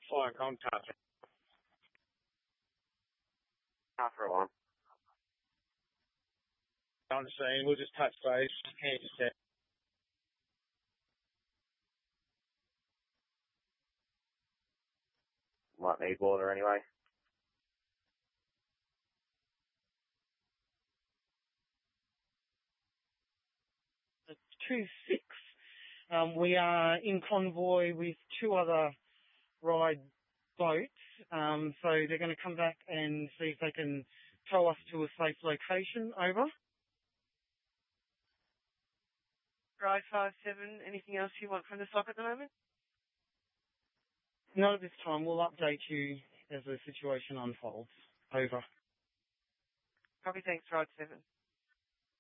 Fire contact. After one. On the scene, we'll just touch base. Hand to set. Might need water anyway. It's 2-6. We are in convoy with 2 other ride boats, so they're going to come back and see if they can tow us to a safe location. Over. Ride 57, anything else you want from the SOC at the moment? Not at this time. We'll update you as the situation unfolds. Over. Copy, thanks, Ride 7.